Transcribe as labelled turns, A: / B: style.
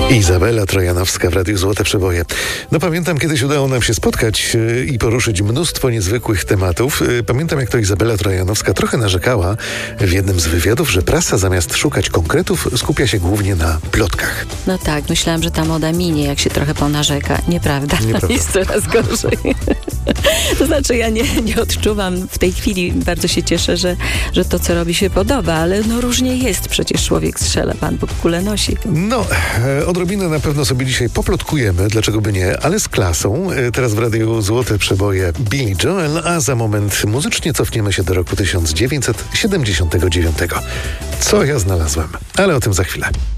A: Izabela Trojanowska w Radiu Złote Przeboje. No pamiętam, kiedyś udało nam się spotkać i poruszyć mnóstwo niezwykłych tematów. Pamiętam, jak to Izabela Trojanowska trochę narzekała w jednym z wywiadów, że prasa zamiast szukać konkretów skupia się głównie na plotkach.
B: No tak, myślałam, że ta moda minie, jak się trochę ponarzeka. Nieprawda. Jest coraz gorzej. To znaczy, ja nie odczuwam w tej chwili, bardzo się cieszę, że to, co robi, się podoba, ale no różnie jest. Przecież człowiek strzela, Pan Bóg kulę nosi.
A: No, odrobinę na pewno sobie dzisiaj poplotkujemy, dlaczego by nie, ale z klasą. Teraz w Radiu Złote Przeboje Billy Joel, a za moment muzycznie cofniemy się do roku 1979. Co ja znalazłem? Ale o tym za chwilę.